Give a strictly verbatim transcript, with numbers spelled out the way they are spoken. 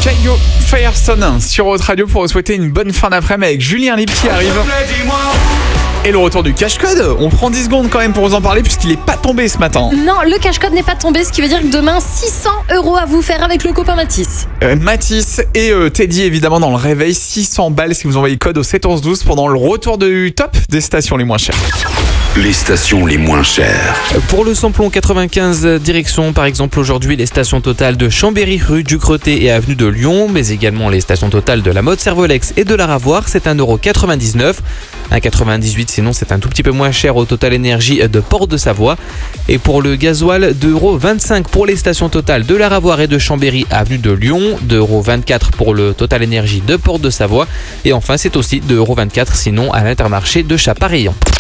Caillou Firestone sur Haute Radio pour vous souhaiter une bonne fin d'après-midi avec Julien Lip qui arrive. Et le retour du cache-code, on prend dix secondes quand même pour vous en parler puisqu'il n'est pas tombé ce matin. Non, le cache-code n'est pas tombé, ce qui veut dire que demain, six cents euros à vous faire avec le copain Mathis. Euh, Mathis et euh, Teddy évidemment dans le réveil, six cents balles si vous envoyez code au sept onze douze pendant le retour du top des stations les moins chères. Les stations les moins chères. Pour le samplon quatre-vingt-quinze, direction par exemple aujourd'hui les stations Total de Chambéry, rue du Cretet et avenue de Lyon, mais également les stations Total de la Motte-Servolex et de la Ravoire, c'est un euro quatre-vingt-dix-neuf. un euro quatre-vingt-dix-huit, sinon c'est un tout petit peu moins cher au Total Énergie de Port-de-Savoie. Et pour le gasoil, deux euros vingt-cinq pour les stations Total de la Ravoire et de Chambéry, avenue de Lyon, deux euros vingt-quatre pour le Total Énergie de Port-de-Savoie. Et enfin, c'est aussi deux euros vingt-quatre sinon à l'Intermarché de Chapareillan.